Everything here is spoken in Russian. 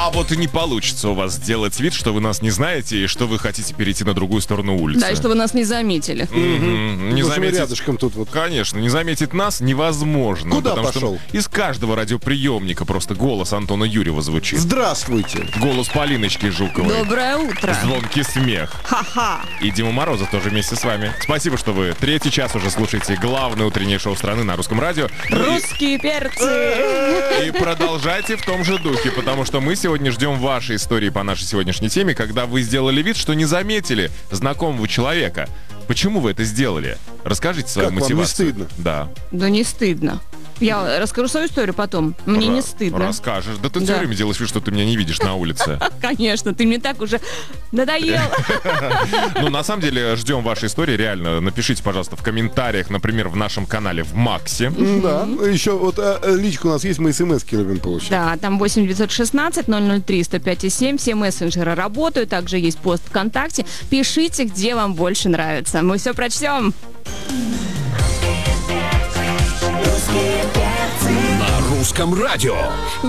А вот и не получится у вас сделать вид, что вы нас не знаете и что вы хотите перейти на другую сторону улицы. Да, и что вы нас не заметили. Не заметить... рядышком тут вот. Конечно, не заметить нас невозможно. Куда потому пошел? Что из каждого радиоприемника просто голос Антона Юрьева звучит. Здравствуйте. Голос Полиночки Жуковой. Доброе утро. Звонкий смех. Ха-ха. И Дима Морозов тоже вместе с вами. Спасибо, что вы третий час уже слушаете главное утреннее шоу страны на русском радио. Русские перцы. И продолжайте в том же духе, потому что мы сегодня ждем вашей истории по нашей сегодняшней теме, когда вы сделали вид, что не заметили знакомого человека. Почему вы это сделали? Расскажите свою Как вам, мотивацию. не стыдно? Да. Да не стыдно. Я расскажу свою историю потом. Мне не стыдно. Расскажешь. Да ты все Да. время делаешь вид, что ты меня не видишь на улице. Конечно, ты мне так уже надоел. Ну, на самом деле, ждем вашей истории, реально. Напишите, пожалуйста, в комментариях, например, в нашем канале в Максе. Да. Еще вот личка у нас есть, мы смс-ки любим получать. Да, там 8-916-003-105-7. Все мессенджеры работают. Также есть пост ВКонтакте. Пишите, где вам больше нравится. Мы все прочтем. На русском радио.